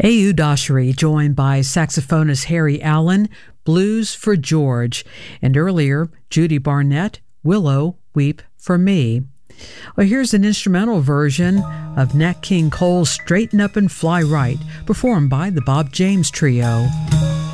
A.U. Dashri, joined by saxophonist Harry Allen, Blues for George, and earlier, Judy Barnett, Willow, Weep for Me. Well, here's an instrumental version of Nat King Cole's Straighten Up and Fly Right, performed by the Bob James Trio.